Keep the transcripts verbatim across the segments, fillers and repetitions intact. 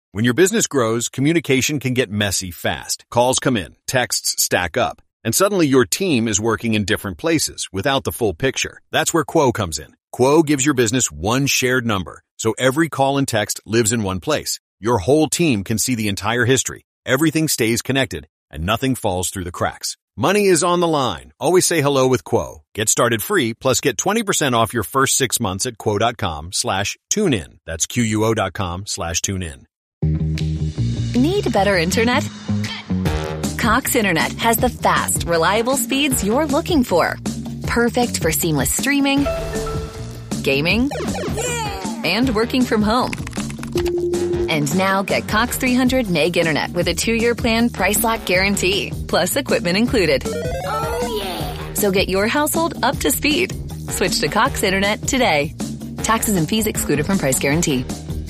When your business grows, communication can get messy fast. Calls come in, texts stack up, and suddenly your team is working in different places without the full picture. That's where Quo comes in. Quo gives your business one shared number, so every call and text lives in one place. Your whole team can see the entire history. Everything stays connected, and nothing falls through the cracks. Money is on the line. Always say hello with Quo. Get started free, plus get twenty percent off your first six months at quo.com slash tune in. That's Q-U-O dot com slash tune in. Need better internet? Cox Internet has the fast, reliable speeds you're looking for. Perfect for seamless streaming, gaming, and working from home. And now get Cox three hundred meg internet with a two-year plan price lock guarantee, plus equipment included. Oh, yeah. So get your household up to speed. Switch to Cox Internet today. Taxes and fees excluded from price guarantee.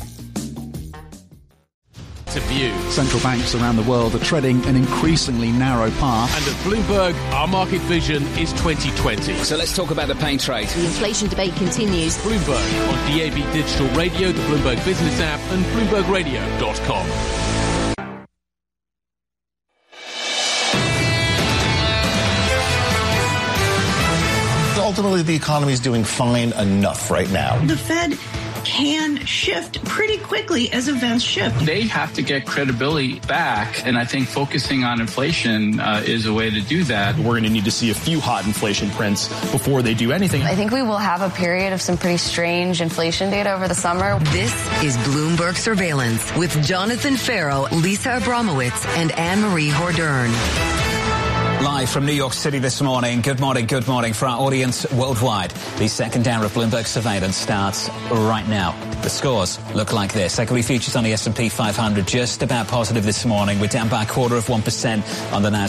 To view. Central banks around the world are treading an increasingly narrow path. And at Bloomberg, our market vision is twenty twenty. So let's talk about the paint trade. The inflation debate continues. Bloomberg on D A B Digital Radio, the Bloomberg Business app, and bloomberg radio dot com. Ultimately, the economy is doing fine enough right now. The Fed can shift pretty quickly as events shift. They have to get credibility back, and I think focusing on inflation uh, is a way to do that. We're going to need to see a few hot inflation prints before they do anything. I think we will have a period of some pretty strange inflation data over the summer. This is Bloomberg Surveillance with Jonathan Farrow, Lisa Abramowitz, and Anne-Marie Hordern. Live from New York City this morning. Good morning, good morning for our audience worldwide. The second hour of Bloomberg Surveillance starts right now. The scores look like this. Equity futures on the S and P five hundred just about positive this morning. We're down by a quarter of one percent on the Nasdaq.